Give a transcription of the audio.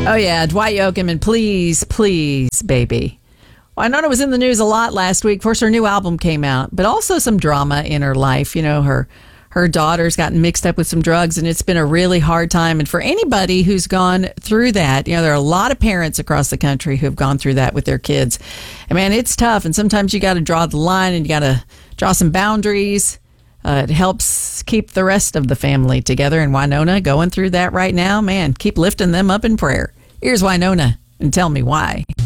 Oh, yeah, Dwight Yoakam and Please, Please, Baby. Well, Winona was in the news a lot last week. Of course, her new album came out, but also some drama in her life. You know, her daughter's gotten mixed up with some drugs, and it's been a really hard time. And for anybody who's gone through that, you know, there are a lot of parents across the country who have gone through that with their kids. And, man, it's tough, and sometimes you got to draw the line, and you got to draw some boundaries. It helps keep the rest of the family together. And Winona going through that right now, man, keep lifting them up in prayer. Here's Winona, and tell me why.